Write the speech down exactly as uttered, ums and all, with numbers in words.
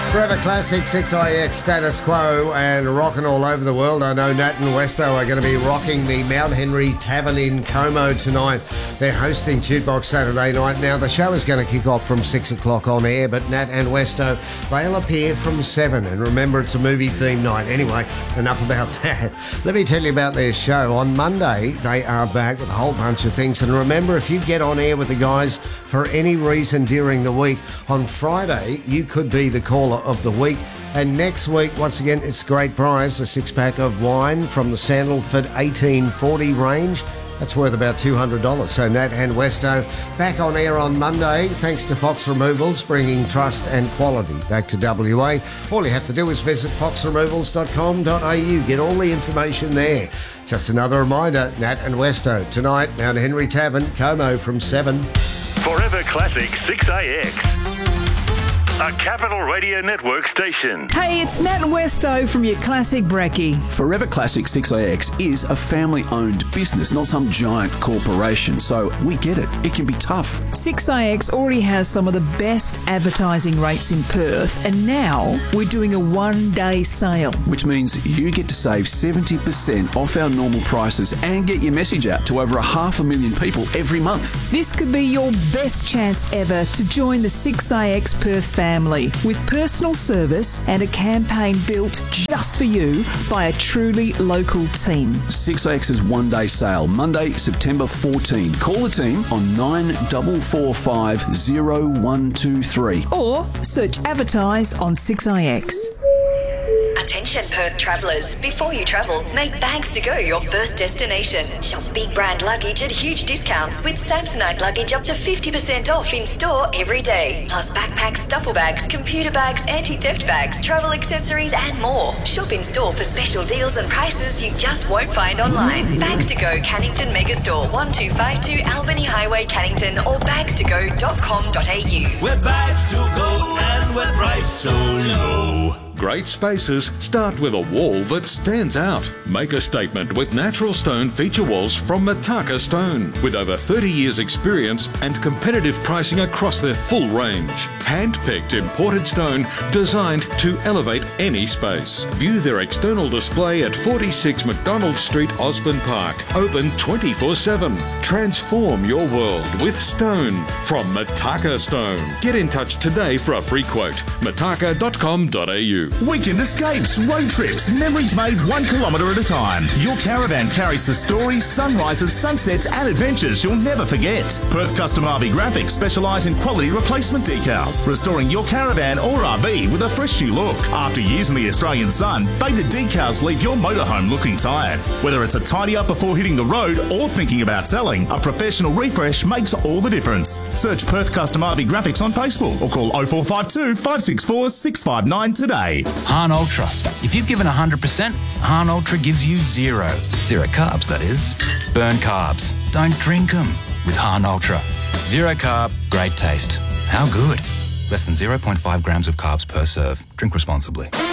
Forever Classic, six I X, Status Quo, and rocking all over the world. I know Nat and Westo are going to be rocking the Mount Henry Tavern in Como tonight. They're hosting Jukebox Saturday night. Now, the show is going to kick off from six o'clock on air, but Nat and Westo, they'll appear from seven. And remember, it's a movie theme night. Anyway, enough about that. Let me tell you about their show. On Monday, they are back with a whole bunch of things. And remember, if you get on air with the guys for any reason during the week, on Friday, you could be the caller of the week. And next week, once again, it's a great prize, a six-pack of wine from the Sandalford eighteen forty range. That's worth about two hundred dollars. So Nat and Westo back on air on Monday, thanks to Fox Removals, bringing trust and quality back to W A. All you have to do is visit fox removals dot com dot a u. Get all the information there. Just another reminder, Nat and Westo, tonight, Mount Henry Tavern, Como from seven. Forever Classic six A X. A Capital Radio Network station. Hey, it's Nat and Westo from your Classic Brekkie. Forever Classic six A X is a family-owned business, not some giant corporation, so we get it. It can be tough. six A X already has some of the best advertising rates in Perth, and now we're doing a one-day sale. Which means you get to save seventy percent off our normal prices and get your message out to over a half a million people every month. This could be your best chance ever to join the six A X Perth family. Family, with personal service and a campaign built just for you by a truly local team. six A X's one-day sale, Monday, September fourteenth. Call the team on nine four four five zero one two three. Or search advertise on six A X. Attention Perth travellers, before you travel, make Bags to Go your first destination. Shop big brand luggage at huge discounts with Samsonite luggage up to fifty percent off in store every day. Plus backpacks, duffel bags, computer bags, anti-theft bags, travel accessories and more. Shop in store for special deals and prices you just won't find online. Bags to Go Cannington Megastore, one two five two Albany Highway, Cannington, or bags to go dot com dot a u. We're Bags to Go and we're priced so low. Great spaces start with a wall that stands out. Make a statement with natural stone feature walls from Mataka Stone. With over thirty years experience and competitive pricing across their full range. Hand-picked imported stone designed to elevate any space. View their external display at forty-six McDonald Street, Osborne Park. Open twenty-four seven. Transform your world with stone from Mataka Stone. Get in touch today for a free quote. mataka dot com dot a u. Weekend escapes, road trips, memories made one kilometre at a time. Your caravan carries the stories, sunrises, sunsets and adventures you'll never forget. Perth Custom R V Graphics specialise in quality replacement decals, restoring your caravan or R V with a fresh new look. After years in the Australian sun, faded decals leave your motorhome looking tired. Whether it's a tidy up before hitting the road or thinking about selling, a professional refresh makes all the difference. Search Perth Custom R V Graphics on Facebook or call oh four five two, five six four, six five nine today. Hahn Ultra. If you've given one hundred percent, Hahn Ultra gives you zero. Zero carbs, that is. Burn carbs. Don't drink them with Hahn Ultra. Zero carb, great taste. How good? Less than zero point five grams of carbs per serve. Drink responsibly.